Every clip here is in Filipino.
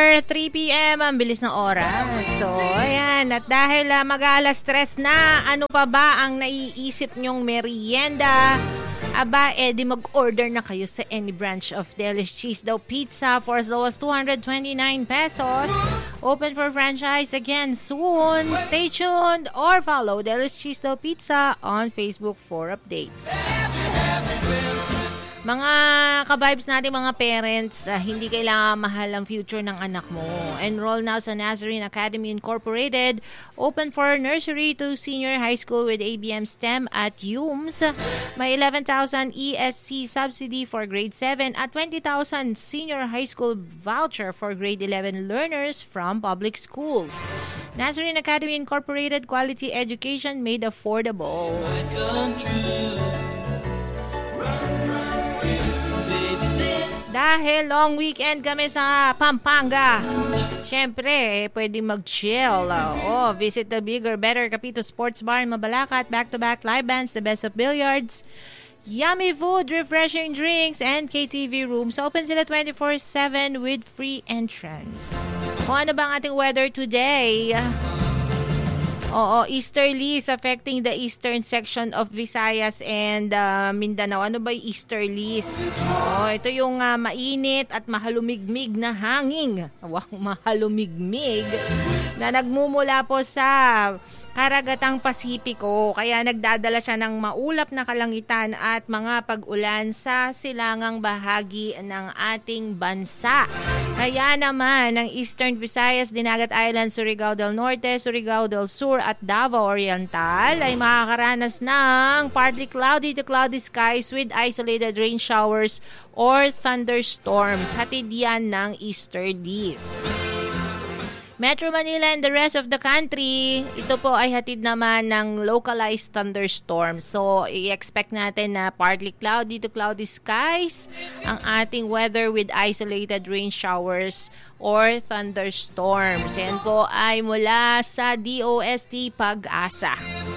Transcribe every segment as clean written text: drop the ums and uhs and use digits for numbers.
4:03 p.m. Ang bilis ng oras. So, ayan. At dahil mag-alas 3 na, ano pa ba ang naiisip nyong merienda? Aba, di mag-order na kayo sa any branch of Delish Cheese Dough Pizza for as low as 229 pesos. Open for franchise again soon. Stay tuned or follow Delish Cheese Dough Pizza on Facebook for updates. Mga ka-vibes natin, mga parents, hindi kailangan mahal ang future ng anak mo. Enroll now sa Nazarene Academy Incorporated. Open for nursery to senior high school with ABM STEM at UMS. May 11,000 ESC subsidy for grade 7 at 20,000 senior high school voucher for grade 11 learners from public schools. Nazarene Academy Incorporated, quality education made affordable. Dahil long weekend kami sa Pampanga, syempre, pwede mag-chill. Visit the bigger, better Capito Sports Bar in Mabalacat. Back-to-back live bands, the best of billiards, yummy food, refreshing drinks, and KTV rooms. Open sila 24/7 with free entrance. Kung ano ba ang ating weather today? Easterlies affecting the eastern section of Visayas and Mindanao. Ano ba yung easterlies? Ito yung mainit at mahalumigmig na hangin. Mahalumigmig na nagmumula po sa karagatang Pasipiko, kaya nagdadala siya ng maulap na kalangitan at mga pag-ulan sa silangang bahagi ng ating bansa. Kaya naman, ang Eastern Visayas, Dinagat Island, Surigao del Norte, Surigao del Sur at Davao Oriental ay makakaranas ng partly cloudy to cloudy skies with isolated rain showers or thunderstorms. Hatid yan ng easterlies. Metro Manila and the rest of the country, ito po ay hatid naman ng localized thunderstorms. So, i-expect natin na partly cloudy to cloudy skies ang ating weather with isolated rain showers or thunderstorms. Yan po ay mula sa DOST Pag-asa.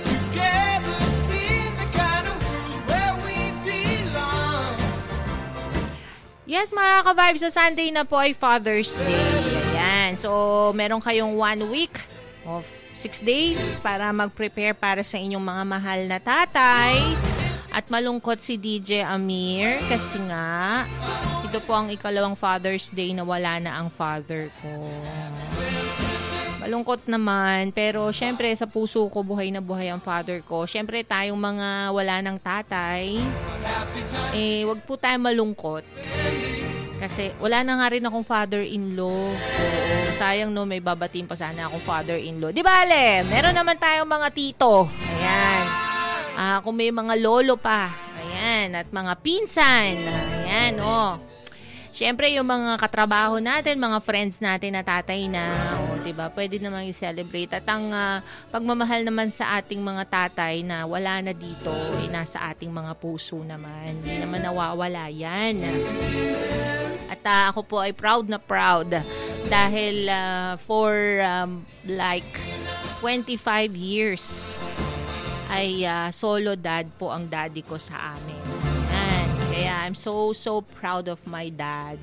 Yes, mga ka-vibes, sa Sunday na po ay Father's Day. Ayan. So, meron kayong 1 week of 6 days para mag-prepare para sa inyong mga mahal na tatay. At malungkot si DJ Amir kasi nga, ito po ang ikalawang Father's Day na wala na ang father ko. Malungkot naman, pero syempre sa puso ko buhay na buhay ang father ko. Syempre tayong mga wala ng tatay, wag po tayo malungkot. Kasi wala na nga rin akong father-in-law. Oo, sayang no, may babatiin pa sana akong father-in-law. Di ba, Ale? Meron naman tayong mga tito. Ayan. Kung may mga lolo pa. Ayan. At mga pinsan. Ayan, Siyempre, yung mga katrabaho natin, mga friends natin na tatay na, diba? Pwede namang i-celebrate. At ang pagmamahal naman sa ating mga tatay na wala na dito, nasa ating mga puso naman. Hindi naman nawawala yan. At ako po ay proud na proud dahil for like 25 years ay solo dad po ang daddy ko sa amin. Kaya I'm so proud of my dad.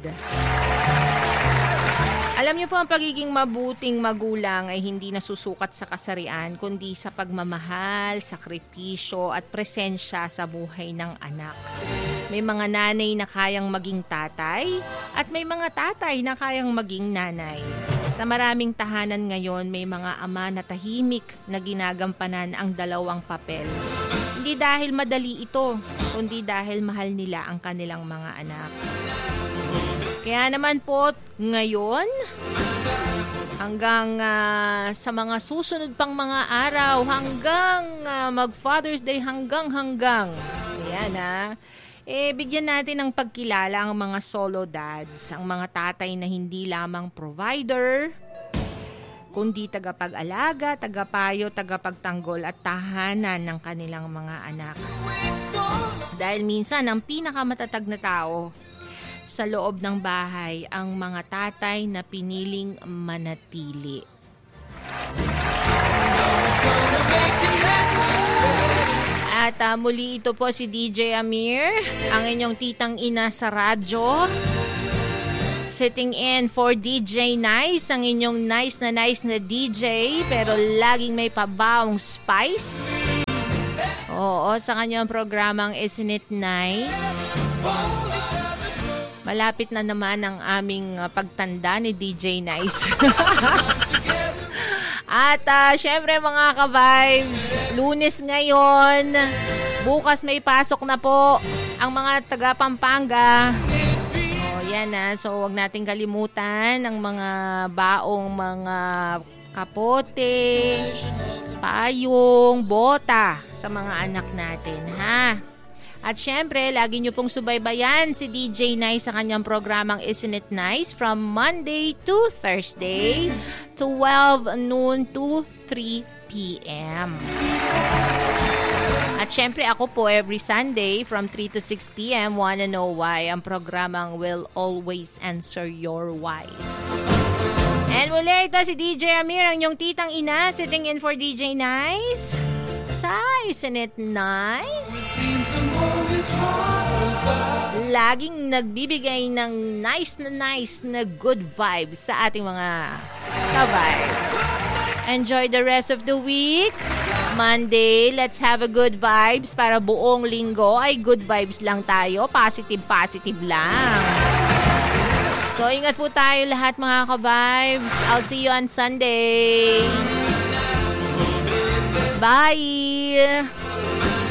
Alam niyo po, ang pagiging mabuting magulang ay hindi nasusukat sa kasarian, kundi sa pagmamahal, sakripisyo at presensya sa buhay ng anak. May mga nanay na kayang maging tatay at may mga tatay na kayang maging nanay. Sa maraming tahanan ngayon, may mga ama na tahimik na ginagampanan ang dalawang papel. Hindi dahil madali ito, kundi dahil mahal nila ang kanilang mga anak. Kaya naman po, ngayon, hanggang sa mga susunod pang mga araw, hanggang mag-Father's Day, hanggang. Ayan bigyan natin ng pagkilala ang mga solo dads, ang mga tatay na hindi lamang provider, kundi tagapag-alaga, tagapayo, tagapagtanggol at tahanan ng kanilang mga anak. Dahil minsan, ang pinakamatatag na tao sa loob ng bahay, ang mga tatay na piniling manatili. At muli ito po si DJ Amir, ang inyong titang ina sa radyo. Sitting in for DJ Nice, ang inyong nice na DJ pero laging may pabaong spice. Oo, sa kanyang programang Isn't It Nice? Malapit na naman ang aming pagtanda ni DJ Nice. At syempre mga ka-vibes, Lunes ngayon, bukas may pasok na po ang mga taga Pampanga. Yan so wag nating kalimutan ang mga baong mga kapote, payong, bota sa mga anak natin, ha? At syempre, lagi nyo pong subaybayan si DJ Nice sa kanyang programang Isn't It Nice from Monday to Thursday, 12 noon to 3 p.m. At syempre ako po every Sunday from 3 to 6 p.m. Wanna Know Why? Ang programang will always answer your whys. And muli, ito si DJ Amir, ang inyong titang ina, sitting in for DJ Nice. Sa Isn't It Nice? Laging nagbibigay ng nice na good vibes sa ating mga ka-vibes. Enjoy the rest of the week. Monday, let's have a good vibes para buong linggo ay good vibes lang tayo. Positive lang. So, ingat po tayo lahat mga ka-vibes. I'll see you on Sunday. Bye!